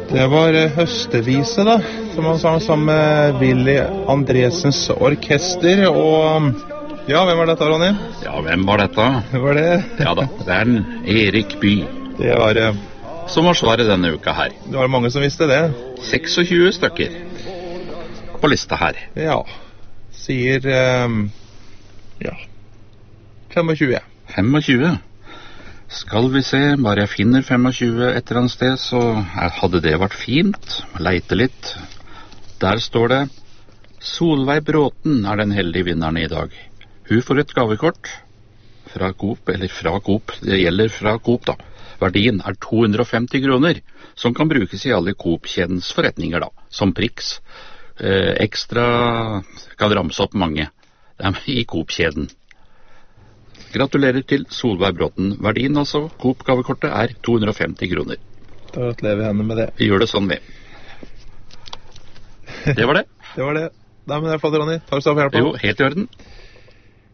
Det var høstevise da, som han sang sammen med Willy Andresens orkester, og ja, hvem var dette, Ronny? Ja, hvem var dette? Hvem var det? Ja da, det er en Erik Bye. Det var... Som var svaret denne uka her. Det var mange som visste det. 26 stykker på lista her. Ja, sier... ja, 25. 25? Skal vi se, bare jeg finner 25 et eller annet sted, så hadde det vært fint. Leite litt. Der står det, Solveig Bråten er den heldige vinneren i dag. Hun får et gavekort fra Coop, eller fra Coop, det gjelder fra Coop da. Verdien er 250 kroner, som kan brukes i alle Coop-kjedens forretninger da, som Prix. Ekstra kan ramse opp mange i Coop-kjeden. Gratulerer til Solveig Bråten. Verdien altså, Coop-gavekortet er 250 kroner. Da gratulerer vi henne med det. Vi gjør det sånn med. Det var det. Det var det. Nei, men det er flott, Ronny. Takk skal du ha for hjelp. Jo, helt i orden.